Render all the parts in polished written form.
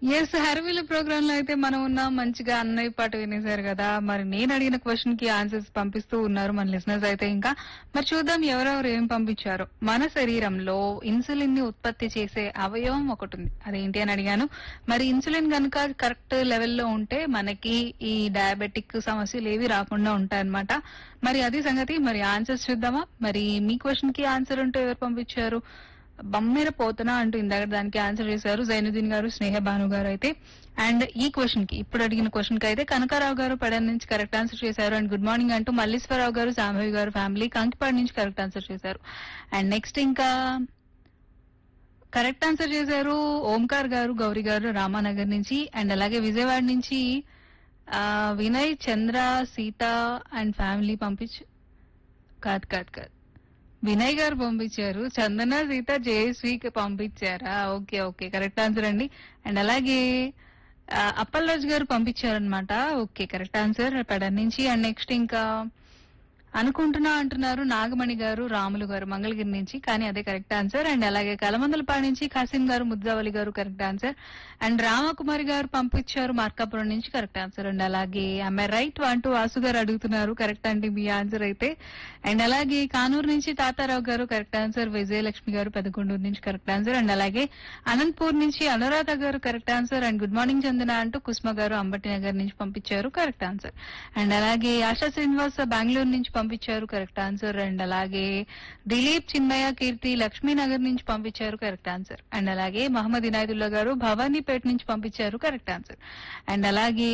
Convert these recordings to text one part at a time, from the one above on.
Yes హర్విల్ programme లో అయితే మనం ఉన్నాం. మంచిగా అన్నయ్య పాట వినేశారు కదా. మరి నేను అడిగిన క్వశ్చన్ కి ఆన్సర్స్ పంపిస్తూ ఉన్నారు మన లిసనర్స్ అయితే. ఇంకా మరి చూద్దాం ఎవరెవరు ఏం పంపించారు. మన శరీరంలో ఇన్సులిన్ ని ఉత్పత్తి చేసే అవయవం ఒకటి ఉంది, అదేంటి అని అడిగాను. మరి ఇన్సులిన్ కనుక కరెక్ట్ లెవెల్లో ఉంటే మనకి ఈ డయాబెటిక్ సమస్యలు ఏవి రాకుండా ఉంటాయన్నమాట. మరి అది సంగతి. మరి ఆన్సర్స్ చూద్దామా. మరి మీ క్వశ్చన్ కి ఆన్సర్ ఉంటే ఎవరు పంపించారు. బమ్మెర పోతనా అంటూ ఇందాక దానికి ఆన్సర్ చేశారు జైనుద్దీన్ గారు, స్నేహ భాను గారు అయితే. అండ్ ఈ క్వశ్చన్ కి, ఇప్పుడు అడిగిన క్వశ్చన్ కి అయితే కనకారావు గారు పడన్ నుంచి కరెక్ట్ ఆన్సర్ చేశారు. అండ్ గుడ్ మార్నింగ్ అంటూ మల్లీశ్వరరావు గారు, సాంభవి గారు ఫ్యామిలీ కంకిపాడు నుంచి కరెక్ట్ ఆన్సర్ చేశారు. అండ్ నెక్స్ట్ ఇంకా కరెక్ట్ ఆన్సర్ చేశారు ఓంకార్ గారు, గౌరీ గారు రామానగర్ నుంచి. అండ్ అలాగే విజయవాడ నుంచి వినయ్, చంద్ర, సీత అండ్ ఫ్యామిలీ కాదు కాదు కాదు వినయ్ గారు పంపించారు. చందన, సీత, జయశ్రీకి పంపించారా? ఓకే ఓకే కరెక్ట్ ఆన్సర్ అండి. అండ్ అలాగే అప్పలరాజు గారు పంపించారనమాట. ఓకే కరెక్ట్ ఆన్సర్ పెడన్ నుంచి. అండ్ నెక్స్ట్ ఇంకా అనుకుంటున్నా అంటున్నారు నాగమణి గారు, రాములు గారు మంగళగిరి నుంచి, కానీ అదే కరెక్ట్ ఆన్సర్. అండ్ అలాగే కలమందలపాడు నుంచి ఖాసిం గారు, ముద్దావలి గారు కరెక్ట్ ఆన్సర్. అండ్ రామకుమారి గారు పంపించారు మార్కాపురం నుంచి కరెక్ట్ ఆన్సర్. అండ్ అలాగే ఆమె రైట్ అంటూ వాసు గారు అడుగుతున్నారు. కరెక్ట్ అండి మీ ఆన్సర్ అయితే. అండ్ అలాగే కానూరు నుంచి తాతారావు గారు కరెక్ట్ ఆన్సర్. విజయలక్ష్మి గారు పెదకొండూరు నుంచి కరెక్ట్ ఆన్సర్. అండ్ అలాగే అనంతపూర్ నుంచి అనురాధ గారు correct answer. And good morning చందన అంటూ కుస్మ గారు అంబటి నగర్ నుంచి పంపించారు కరెక్ట్ ఆన్సర్. అండ్ అలాగే ఆశా శ్రీనివాస్ బెంగళూరు నుంచి పంపించారు కరెక్ట్ ఆన్సర్. అండ్ అలాగే దిలీప్, చిన్మయ, కీర్తి లక్ష్మీనగర్ నుంచి పంపించారు కరెక్ట్ ఆన్సర్. అండ్ అలాగే మహమ్మద్ ఇనాయతుల్లా గారు భవానీపేట నుంచి పంపించారు కరెక్ట్ ఆన్సర్. అండ్ అలాగే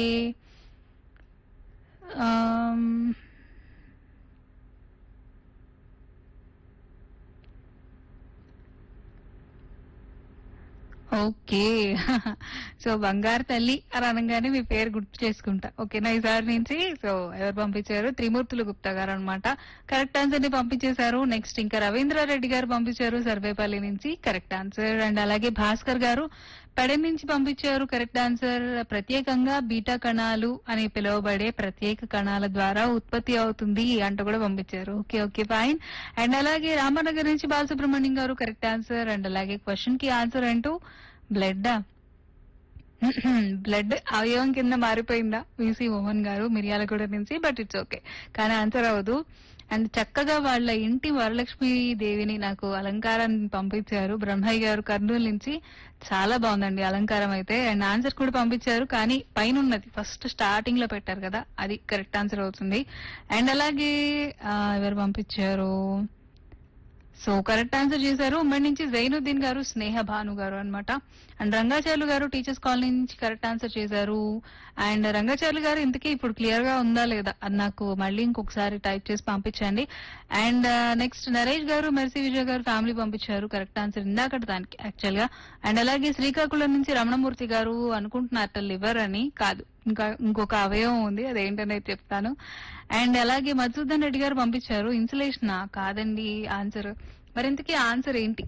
ఓకే సో బంగారు తల్లి అని అనగానే మీ పేరు గుర్తు చేసుకుంటా. ఓకేనా ఈసారి నుంచి. సో ఎవరు పంపించారు? త్రిమూర్తులు గుప్తా గారు అనమాట. కరెక్ట్ ఆన్సర్ ని పంపించేశారు. నెక్స్ట్ ఇంకా రవీంద్రారెడ్డి గారు పంపించారు సర్వేపల్లి నుంచి కరెక్ట్ ఆన్సర్. అండ్ అలాగే భాస్కర్ గారు పెడెన్ నుంచి పంపించారు కరెక్ట్ ఆన్సర్. ప్రత్యేకంగా బీటా కణాలు అని పిలువబడే ప్రత్యేక కణాల ద్వారా ఉత్పత్తి అవుతుంది అంటూ కూడా పంపించారు. Okay okay fine. అండ్ అలాగే రామనగర్ నుంచి బాలసుబ్రహ్మణ్యం గారు కరెక్ట్ ఆన్సర్. అండ్ అలాగే క్వశ్చన్ కి ఆన్సర్ అంటూ బ్లడ్ బ్లడ్ అవయవం కింద మారిపోయిందా విసి మోహన్ గారు మిర్యాలగూడ నుంచి. బట్ ఇట్స్ ఓకే, కానీ ఆన్సర్ అవ్వదు. అండ్ చక్కగా వాళ్ళ ఇంటి వరలక్ష్మి దేవిని నాకు అలంకారాన్ని పంపించారు బ్రహ్మయ్య గారు కర్నూలు నుంచి. చాలా బాగుందండి అలంకారం అయితే. అండ్ ఆన్సర్ కూడా పంపించారు, కానీ పైన ఉన్నది ఫస్ట్ స్టార్టింగ్ లో పెట్టారు కదా, అది కరెక్ట్ ఆన్సర్ అవుతుంది. అండ్ అలాగే ఎవరు పంపించారు? సో కరెక్ట్ ఆన్సర్ చేశారు ఉమ్మడి నుంచి జైనుద్దీన్ గారు, స్నేహ భాను గారు అనమాట. అండ్ రంగాచార్లు గారు టీచర్స్ కాలనీ నుంచి కరెక్ట్ ఆన్సర్ చేశారు. అండ్ రంగాచార్లు గారు ఇంతకీ ఇప్పుడు క్లియర్ గా ఉందా లేదా అది నాకు మళ్ళీ ఇంకొకసారి టైప్ చేసి పంపించండి. అండ్ నెక్స్ట్ నరేష్ గారు, మెర్సీ విజయ్ గారు ఫ్యామిలీ పంపించారు కరెక్ట్ ఆన్సర్ ఇందాక దానికి యాక్చువల్ గా. అండ్ అలాగే శ్రీకాకుళం నుంచి రమణమూర్తి గారు అనుకుంటున్నారు లివర్ అని, కాదు ఇంకా ఇంకొక అవయవం ఉంది, అదేంటనేది చెప్తాను. అండ్ అలాగే మధుసూదన్ రెడ్డి గారు పంపించారు ఇన్సులేషన్ కాదండి ఆన్సర్. మరింతకీ ఆన్సర్ ఏంటి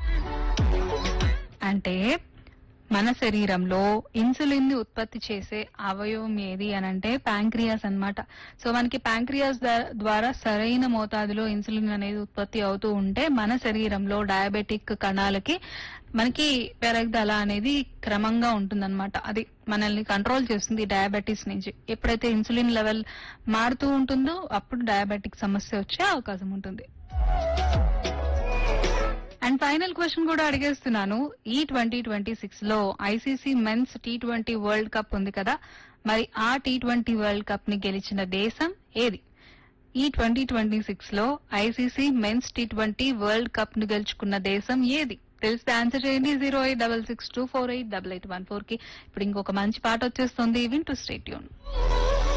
అంటే మన శరీరంలో ఇన్సులిన్ ని ఉత్పత్తి చేసే అవయవం ఏది అని అంటే ప్యాంక్రియాస్ అన్నమాట. సో మనకి ప్యాంక్రియాస్ ద్వారా సరైన మోతాదులో ఇన్సులిన్ అనేది ఉత్పత్తి అవుతూ ఉంటే మన శరీరంలో డయాబెటిక్ కణాలకి మనకి పెరగదల అనేది క్రమంగా ఉంటుందన్నమాట. అది మనల్ని కంట్రోల్ చేస్తుంది డయాబెటీస్ నుంచి. ఎప్పుడైతే ఇన్సులిన్ లెవెల్ మారుతూ ఉంటుందో అప్పుడు డయాబెటిక్ సమస్య వచ్చే అవకాశం ఉంటుంది. అండ్ ఫైనల్ క్వశ్చన్ కూడా అడిగేస్తున్నాను. ఈ 2026 లో ICC men's T20 world cup ఉంది కదా, మరి ఆ T20 వరల్డ్ కప్ ని గెలిచిన దేశం ఏది? ఈ 2026 లో ICC men's T20 world cup ను గెలుచుకున్న దేశం ఏది? తెలిస్తే ఆన్సర్ చేయండి 08662488814 కి. ఇప్పుడు ఇంకొక మంచి పాట వచ్చేస్తుంది, వింటూ స్టే ట్యూన్.